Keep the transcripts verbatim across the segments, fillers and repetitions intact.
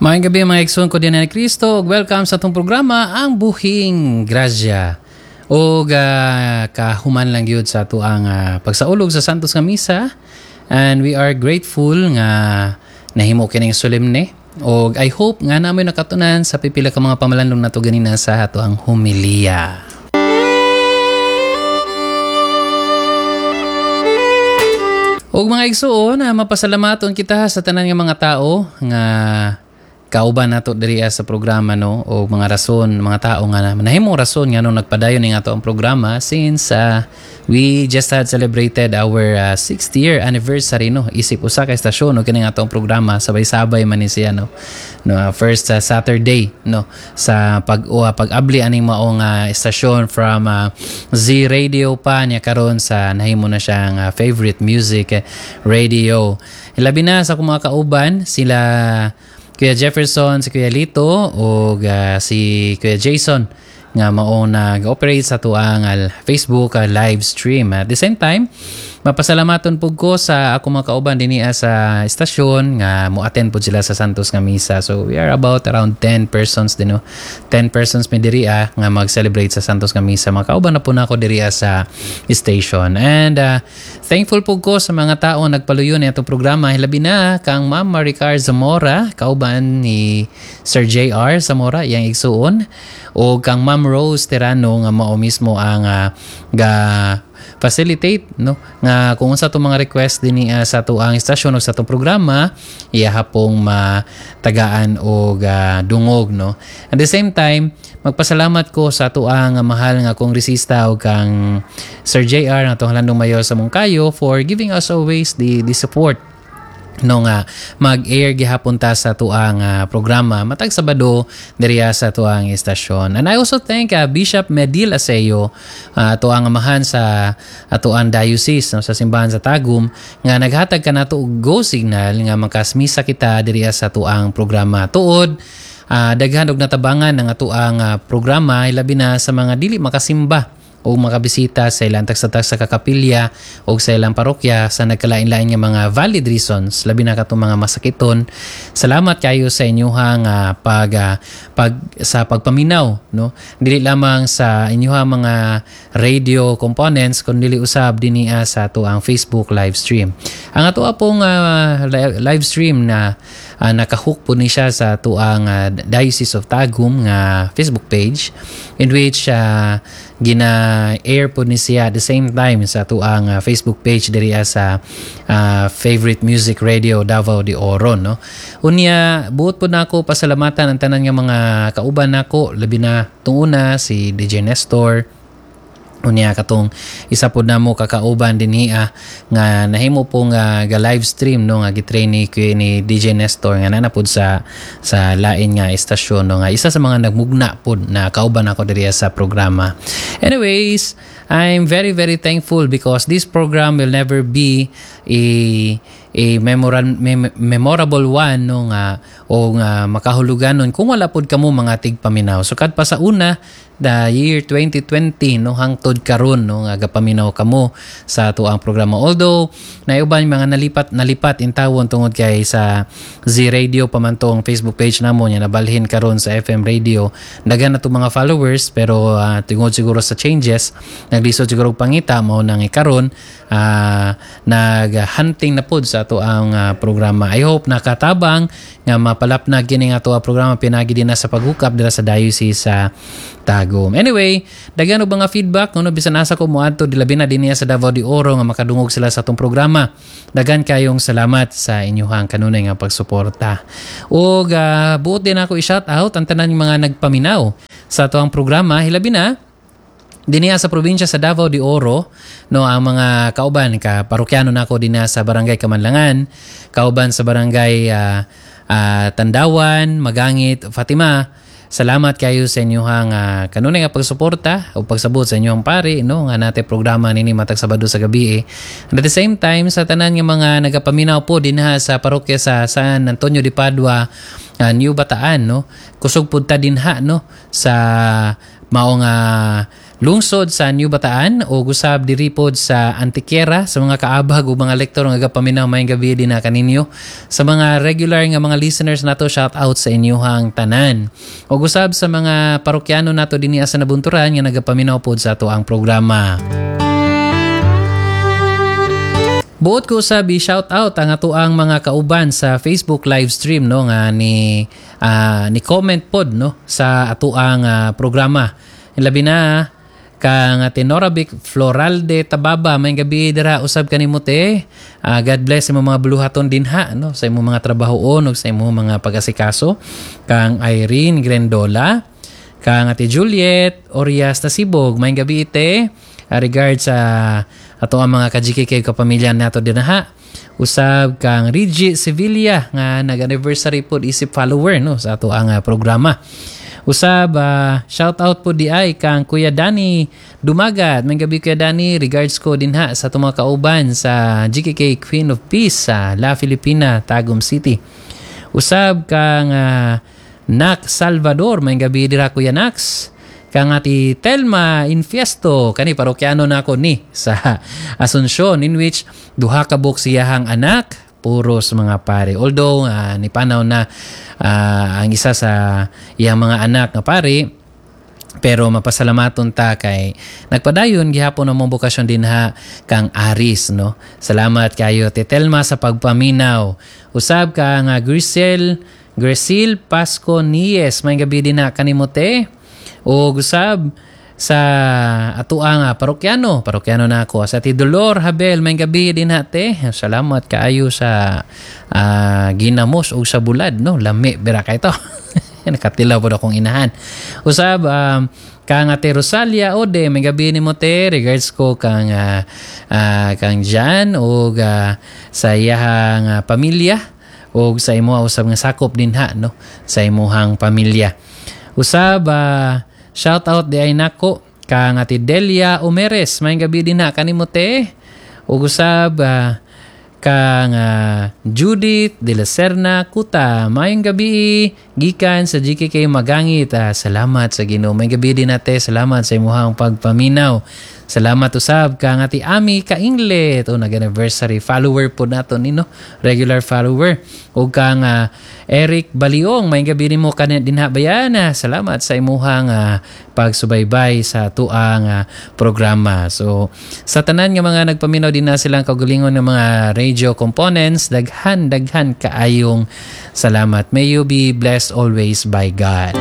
Maayong gabi mga igsoon ko din ni Kristo. Welcome sa itong programa, ang Buhing Grasya. O uh, kahuman lang yun sa ito ang uh, pagsaulog sa Santos nga Misa. And we are grateful nga nahimo kining solemne. O I hope nga namin nakatunan sa pipila ka mga pamalandong na ito ganina sa ito ang humilya. O mga igsoon, uh, mapasalamaton kita sa tanan nga mga tao nga kauban nato diri sa programa no o mga rason mga tao nga nahimong rason nga nung nagpadayon ning ato ang programa since uh, we just had celebrated our uh, sixth year anniversary no isip usa ka estasyon no kining ato ang programa sabay-sabay man ni siya no no uh, first uh, Saturday no sa pag uh, pag-abli aning maong uh, estasyon from uh, Z Radio pa niya karon sa nahimo na siyang uh, favorite music uh, radio. Ilabi na sa mga kauban sila Kuya Jefferson, si Kuya Lito, o uh, si Kuya Jason nga mao nag-operate sa tuang uh, Facebook uh, live stream. At the same time, mapasalamaton po ko sa ako mga kauban din sa estasyon nga mo-attend po sila sa Santos nga Misa. So we are about around ten persons din no. ten persons may diri ah, nga mag-celebrate sa Santos nga Misa. Mga kauban na po na ako diri sa station. And uh, thankful po ko sa mga tao nagpaluyon ni atong programa. Hilabi na kang Ma'am Maricar Zamora, kauban ni Sir J R Zamora, yang igsuon, o kang Ma'am Rose Terano nga mao mismo ang uh, ga facilitate no nga kung sa to mga request din uh, sa to ang istasyon o sa to programa iya hapong matagaan o uh, dungog no. At the same time magpasalamat ko sa to ang mahal nga kongresista o kang Sir J R nga tong Landong Mayor sa Mungkayo for giving us always the the support no nga mag-air gihapon ta sa tuang uh, programa matag Sabado diriya sa tuang istasyon. And I also thank uh, Bishop Medil Aseo uh, tuang amahan sa atuang diocese no, sa simbahan sa Tagum nga naghatag kanato og go signal nga makasmisa kita diriya sa tuang programa tuod uh, daghan og natabangan ng atuang uh, programa ilabi na sa mga dili makasimba o makabisita sa ilang tagsa-tagsa kakapilya o sa ilang parokya sa nagkalain-lain nga mga valid reasons labi na katong mga masakiton. Salamat kayo sa inyuhang uh, pag, uh, pag sa pagpaminaw no dili lamang sa inyuhang mga radio components kundi usab dinhi sa ato ang Facebook live stream. Ang ato pong uh, live stream na uh, nakahook po ni siya sa ato ang uh, Diocese of Tagum nga Facebook page in which uh, gina-air po ni siya at the same time sa tuang uh, Facebook page diri sa uh, favorite music radio Davao de Oro no. Unya buot po nako pasalamatan ang tanan nga mga kauban nako labi na tunguna si D J Nestor. Unya katong isa po na mo kakauban din hiya nga nahimo po nga ga live stream no nga gitrain ni, ni D J Nestor nga nanapod sa sa lain nga istasyon no nga isa sa mga nagmugna po na kauban ako diri sa programa. Anyways, I'm very very thankful because this program will never be a a memorable mem- memorable one no nga o nga makahuluganon kung wala pod kamo mga tigpaminaw. So kad pa sa una the year twenty twenty no hangtod karon no nga gapaminaw kamo sa ato ang programa. Although naiuban mga nalipat nalipat in tawon tungod kay sa Z Radio pamantong Facebook page namo nya nabalhin karon sa F M radio. Daghan na to mga followers pero uh, tungod siguro sa changes naglisod siguro pangita mao nang ikaron uh, nag-hunting na pod sa ato ang uh, programa. I hope nakatabang nga mapalapnag kini nga ato ang programa pinagi din na sa paghukap dira sa diocese sa Tagum. Anyway, daghan og mga feedback no bisan asa ko moadto dilabi na dinhi sa Davao de Oro nga makadungog sila sa atong programa. Daghan kayong salamat sa inyong kanunay nga pagsuporta. Ug uh, buot din ako i-shout out ang tanan ng mga nagpaminaw sa atong programa hilabi na dinhi sa probinsya sa Davao de Oro no ang mga kauban ka parokyano nako dinhi sa barangay Kamanlangan, kauban sa barangay uh, uh, Tandawan, Magangit, Fatima. Salamat kayo sa inyong uh, kanunay nga pagsuporta o pagsabot sa inyong pari no nga nate programa nini matag Sabado sa gabi eh. And at the same time sa tanan nga mga nagapaminaw po dinha sa parokya sa San Antonio de Padua, uh, New Bataan no kusog pud ta dinha no sa mao nga lungsod sa New Bataan o gusab diri pod sa Antiquera sa mga kaabag o mga lektor nga gapaminaw mayong gabi din na kaninyo. Sa mga regular nga mga listeners nato, shout out sa inyuhang tanan. O gusab sa mga parokyano nato dinhi sa Nabunturan nga nagapaminaw pod sa ato ang programa. Buot ko usab i-shout out ang ato ang mga kauban sa Facebook live stream no nga ni uh, ni comment pod no sa ato ang uh, programa. Labi na kang Tenorabic Floralde Tababa may gabi dira usab kanimo te. Uh, God bless sa mga buluhaton dinha no sa imong mga trabahoon ug sa imong mga pag-asikaso. Kang Irene Grendola, kang Ate Juliet Orias Tasibog may gabi ite. Uh, regards sa uh, ato ang mga ka-G K K kapamilya nato dinha. Usab kang Rigi Sevilla nga nag-anniversary pod isip follower no sa ato ang uh, programa. Usab, uh, shout out po di ay kang Kuya Danny Dumagat. May gabi Kuya Danny, regards ko din ha sa itong mga kauban sa G K K Queen of Peace sa La Filipina, Tagum City. Usab kang uh, Nak Salvador. May gabi dira Kuya Nax. Kang ati Telma Infiesto, kani parokyano na ako ni sa Asuncion, in which duha ka buk siyahang anak, puros mga pare. Although uh, ni panaw na uh, ang isa sa iyang mga anak nga pare, pero mapasalamaton ta kay nagpadayon gihapon ang mong bukasyon din ha kang Aris no. Salamat kayo Telma sa pagpaminaw. Usab ka nga Grisel Grisil Pasco Nies, may gabi din na kanimote. O gusab sa ato ang parokyano, parokyano na ako. Sa ti Dolor Habel, may gabi din hate. Salamat kaayo sa uh, ginamos o sa bulad, no? Lami, bira kayo to. Nakatilaw po akong inahan. Usab, um, kang ate Rosalia Ode, may gabi ni mo te. Regards ko kang, uh, uh, kang Jan o uh, sa iyahang uh, pamilya o sa imo usab nga sakop din ha, no? Sa imuhang pamilya. Usab, uh, shout out di ay nako kang ati Delia Omeres, may gabi din na kanimo te. Ug usab uh, kang uh, Judith de la Serna Kuta, may gabi gikan sa G K K Magangit. Uh, salamat sa Ginoo. May gabi din nate, salamat sa imuhang pagpaminaw. Salamat usab kang ati Ami Kainglet o nag-anniversary follower po nato nino, regular follower. O kang uh, Eric Baliong, may gabi nimo kanin dinha bayana. Salamat sa imuhang uh, pagsubaybay sa tuang uh, programa. So sa tanan nga mga nagpaminaw din na silang kaugalingon ng mga radio components, daghan daghan kaayong salamat. May you be blessed always by God.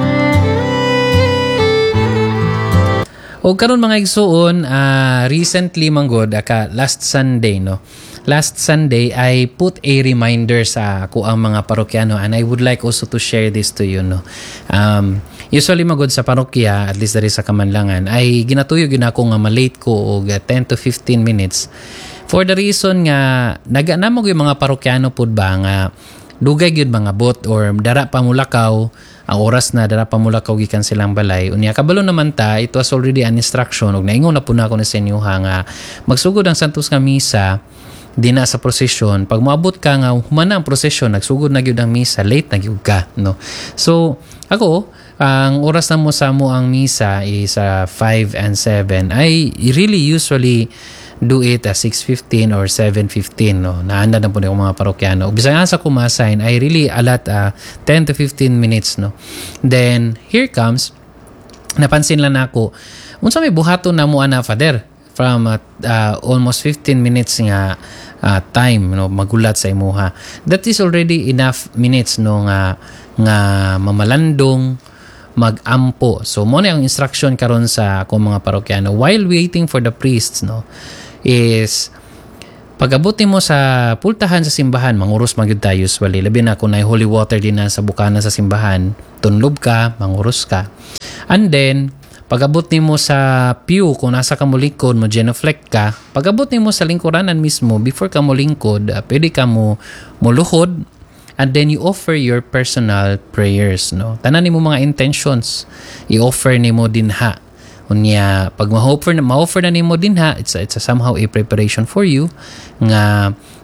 O karon mga igsuon, uh, recently manggod aka last Sunday no. Last Sunday I put a reminder sa ako ang mga parokyano, and I would like also to share this to you no. Um usually magod sa parokya, at least diri sa Kamanlangan, ay ginatuyog yun ako nga malate ko og ten to fifteen minutes. For the reason nga naganamog yung mga parokyano pud ba nga dugay gyud mga bot or dara pa mulakaw ang oras na dara pa mulakaw gikan silang balay. Unya kabalo naman ta, it was already an instruction og naingon na po na ako ni sa inyo nga magsugod ang santos nga misa di na sa prosesyon. Pag moabot ka nga humana ang prosesyon, nagsugod na gyud ang misa, late na gyud ka no. So ako ang oras na mo sa mo ang misa is uh, five and seven. I really usually do it at six fifteen or seven fifteen no. Naanda na po ni mga parokyano. Bisan nga sa kumasain, I really alat uh, ten to fifteen minutes no. Then here comes, napansin lang ako unsa may buhaton na mo ana father from uh, uh, almost fifteen minutes nga uh, time no magulat sa imuha. That is already enough minutes no nga nga mamalandong magampo. So mo na ang instruction karon sa akong mga parokyano while waiting for the priests no is pag-abot mo sa pultahan sa simbahan, manguros magyud tayo usually. Labi na kung na holy water din na sa bukana sa simbahan, tunlob ka, manguros ka. And then pag-abot mo sa pew, kung nasa ka mo lingkod, mo genuflect ka. Pag-abot mo sa lingkuranan mismo, before ka mo lingkod, uh, pwede ka mo muluhod, and then you offer your personal prayers no. Tanan nimo mga intentions i-offer nimo dinha. Unya pag ma-offer na ma-offer na nimo dinha, it's a, it's a somehow a preparation for you nga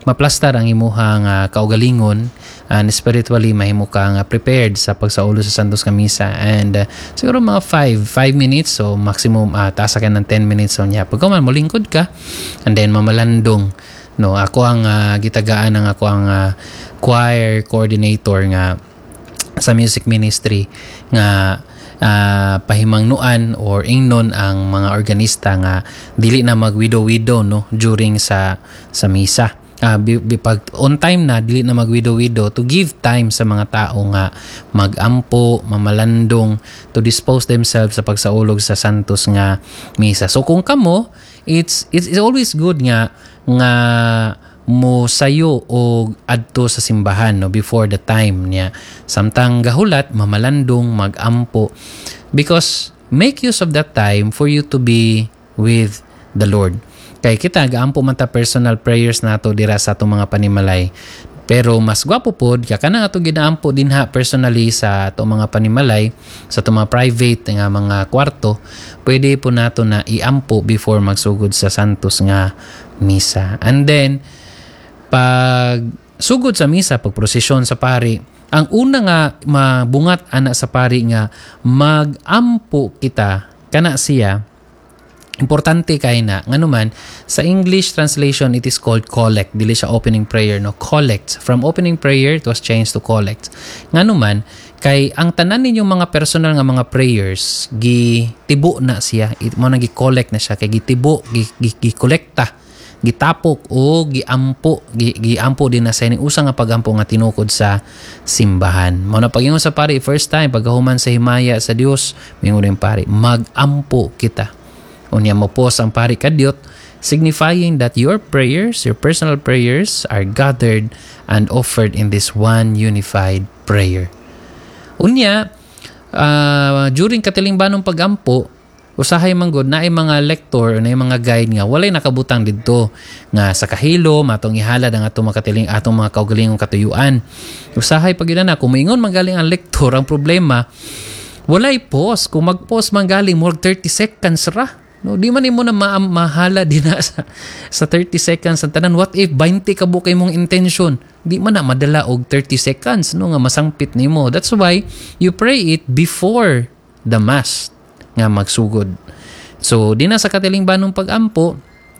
maplastar ang imuhang uh, kaugalingon and spiritually mahimo ka nga prepared sa pagsaulo sa santos nga misa. And uh, siguro mga five minutes, so maximum uh, taas ka ng ten minutes so niya. Pagka man molingkod ka and then mamalandong, no, ako ang uh, gitagaan ng ako ang uh, choir coordinator nga sa music ministry nga uh, pahimangnuan or ingnon ang mga organista nga dili na magwido-wido, no, during sa sa misa. Uh, bi, bi, pag on time na dili na magwido-wido, to give time sa mga tao nga magampo, mamalandong, to dispose themselves sa pagsaulog sa santos nga misa. So kung kamo, it's it's, it's always good nga nga mo sayo o adto sa simbahan, no, before the time niya. Samtang gahulat, mamalandong, magampo, because make use of that time for you to be with the Lord. Kay kita gaampo man ta personal prayers nato dira sa atong mga panimalay. Pero mas gwapo pod ka kana ato ginaampo dinha personally sa atong mga panimalay, sa atong mga private nga mga kwarto, pwede po nato na iampo before magsugod sa santos nga misa. And then pag sugod sa misa, pag prosesyon sa pari, ang una nga mabungat ana sa pari nga magampo kita kana siya. Importante kay na nganuman sa English translation it is called collect, dili siya opening prayer, no, collect. From opening prayer it was changed to collect. Nganuman kay ang tanan ninyong mga personal nga mga prayers gitibo na siya, it mo nang gi-collect na siya, kay gitibo gi-kolekta, gitapok o giampo gi, giampo din na sa ini usa nga pagampo nga tinukod sa simbahan. Mao na pagingon sa pari first time pagkahuman sa himaya sa Dios, mingon rin pari magampo kita. Unya mo pos ang pari kadyot, signifying that your prayers, your personal prayers are gathered and offered in this one unified prayer. Unya uh, during katilingbanong pagampo, usahay manggod na ay mga lector o na ay mga guide nga walay nakabutang didto nga sa kahilo matong ihalad ang atong makatiling atong mga kaugalingong katuyuan. Usahay pag na kung maingon magaling ang lector, ang problema walay pause. Kung mag-pause manggaling more thirty seconds ra, no, di man imo na ma- mahala din na sa, sa thirty seconds ang tanan. What if twenty ka bukay mong intention, di man na madala og thirty seconds, no, nga masangpit nimo. That's why you pray it before the mass nga magsugod. So di na sa katilingbanong pagampo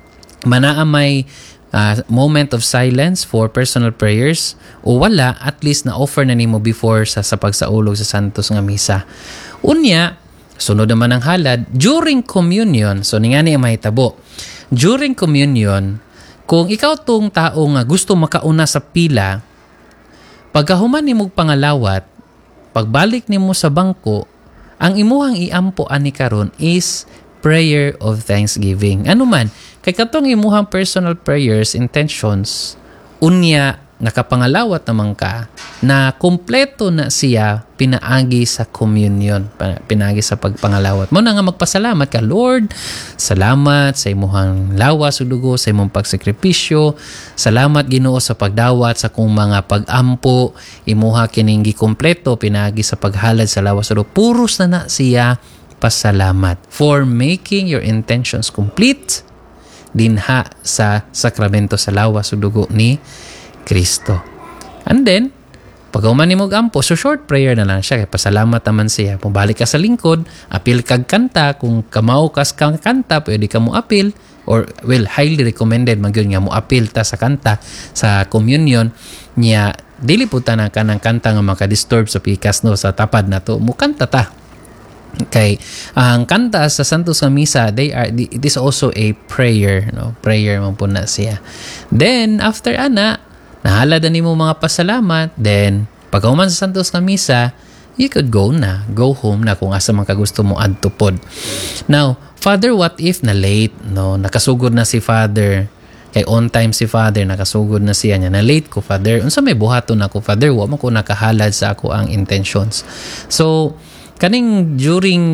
manaa may uh, moment of silence for personal prayers, o wala, at least na offer na nimo before sa, sa pagsaulog sa santos nga misa. Unya sunod naman ang halad during communion. So ningani ang mahitabo during communion, kung ikaw tong tao nga gusto makauna sa pila, pagkahuman nimo pangalawat, pagbalik nimo sa bangko, ang imuhang iampo ani karon is prayer of thanksgiving. Ano man, kay katong imuhang personal prayers, intentions, unya nakapangalawat naman ka na kompleto na siya pinaagi sa communion, pinaagi sa pagpangalawat. Mo na nga magpasalamat ka, Lord, salamat sa imuhang lawas ug dugo, sa imong pagsakripisyo, salamat Ginoo sa pagdawat sa kong mga pag-ampo, imuha kining gikompleto pinaagi sa paghalad sa lawas ug dugo. Puros na na siya pasalamat for making your intentions complete dinha sa sakramento sa lawas ug dugo ni Kristo. And then, pag uman ni mo gampo, so short prayer na lang siya, kaya pasalamat naman siya. Kung balik ka sa lingkod, apil kag kanta, kung kamao kas kang kanta, pwede ka mo apil, or well, highly recommended magyud nga mo apil ta sa kanta sa communion niya. Dili po ta na kanang kanta nga maka-disturb sa pikas, no, sa tapad na to, mo kanta ta. Okay, ang kanta sa santos nga misa, they are it is also a prayer, no, prayer man po na siya. Then after ana, nahalad ni mo mga pasalamat, then pagkahuman sa santos nga misa, you could go na, go home na kung asa man ka gusto mo adto pod. Now, Father, what if na late, no, nakasugod na si Father, kay on time si Father, nakasugod na siya niya, na late ko Father, unsa may buhaton ako Father, wa man ko nakahalad sa ako ang intentions. So kaning during